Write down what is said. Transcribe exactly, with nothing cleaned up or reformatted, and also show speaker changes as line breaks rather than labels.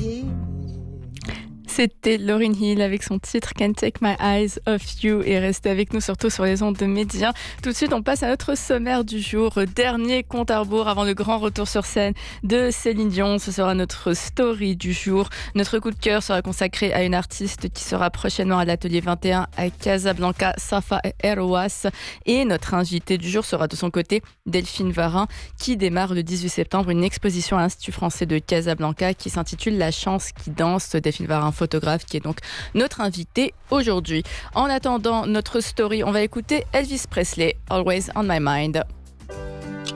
yeah.
C'était Lauryn Hill avec son titre Can't Take My Eyes Off You et restez avec nous surtout sur les ondes de Média. Tout de suite, on passe à notre sommaire du jour. Dernier compte à rebours avant le grand retour sur scène de Céline Dion. Ce sera notre story du jour. Notre coup de cœur sera consacré à une artiste qui sera prochainement à l'Atelier vingt et un à Casablanca, Safa Eroas. Et notre invité du jour sera de son côté Delphine Varin qui démarre le dix-huit septembre une exposition à l'Institut français de Casablanca qui s'intitule La chance qui danse. Delphine Varin, photographe, qui est donc notre invité aujourd'hui. En attendant notre story, on va écouter Elvis Presley, Always on My Mind.